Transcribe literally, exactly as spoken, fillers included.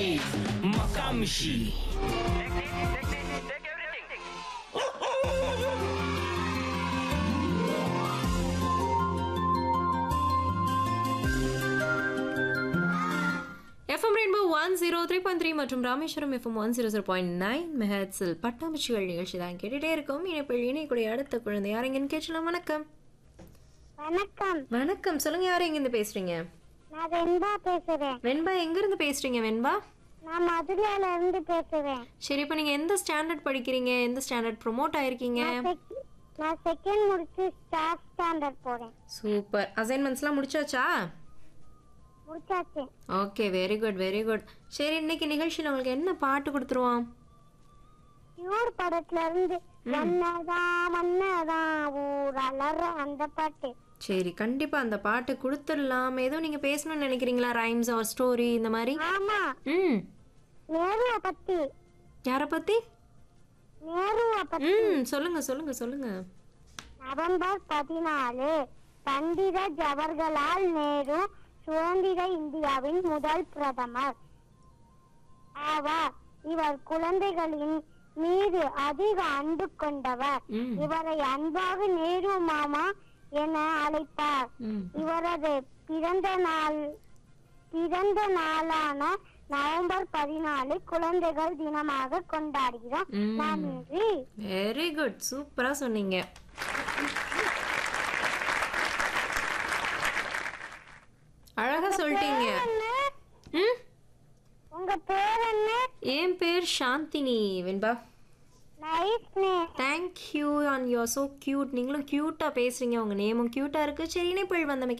Makamishi. FM rainbow one zero three point three மற்றும் Rameswaram FM one zero zero point nine மெஹட்ஸில் பட்டாம்பூச்சிகள் நிகழ்ச்சி தான் கேட்டுட்டே இருக்கும். இணைப்பில் இணையக்கூடிய அடுத்த குழந்தை யார் எங்கன்னு கேட்கலாம். வணக்கம். வணக்கம். வணக்கம், சொல்லுங்க, யார் எங்கிருந்து பேசுறீங்க? நான் வெண்பா பேசுறேன். வெண்பா எங்க இருந்து பேசுறீங்க வெண்பா? நான் மதுரையில இருந்து பேசுறேன். சரி, இப்போ நீங்க எந்த ஸ்டாண்டர்ட் படிக்கிறீங்க? எந்த ஸ்டாண்டர்ட் ப்ரோமோட் ஆயிருக்கீங்க? நான் செகண்ட் முடிச்சு ஸ்டாஃப் ஸ்டாண்டர்ட் போறேன். சூப்பர். அசைன்மெண்ட்ஸ்லாம் முடிச்சாச்சா? முடிச்சாச்சு. Okay, very good very good. சரி, இன்னைக்கு நிகழ்ச்சியில் உங்களுக்கு என்ன பாட்டு கொடுத்துருவோம்? பியூர் படத்துல இருந்து வண்ணதான் வண்ணதான் ஊர் அலற அந்த பாட்டு. சரி, கண்டிப்பா அந்த பாட்டு கொடுத்துடலாம். ஏதோ நீங்க பேசணும்னு நினைக்கிறீங்களா? ரைம்ஸ் ஆர் ஸ்டோரி இந்த மாதிரி? ஆமா. ம். நேருவ பத்தி. யார பத்தி? நேருவ பத்தி. ம், சொல்லுங்க சொல்லுங்க சொல்லுங்க. நவம்பர் பதினாலு பண்டித ஜவஹர்லால் நேரு சுதந்திர இந்தியாவின் முதல் பிரதமர் ஆவார். இவர் குழந்தைகளின் மீது அதிக அன்பு கொண்டவர். இவரை அன்பாக நேரு மாமா என அழைப்பார். இவரது பிறந்த நாள் பிறந்த நாளான நவம்பர் பதினாலு குழந்தைகள் தினமாக கொண்டாடுகிறோம். நன்றி. வெரி குட், சூப்பரா சொன்னீங்க. அழகா சொல்லிட்டீங்க. ம், உங்க பேர் என்ன? என் பேர் சாந்தினி வெண்பா. Nice name. Thank you, and you are so cute. நீங்களும் கியூட்டா பேசுறீங்க, உங்க நேமும் கியூட்டா இருக்கு. சரி, இணைப்பில் வந்தமைக்கு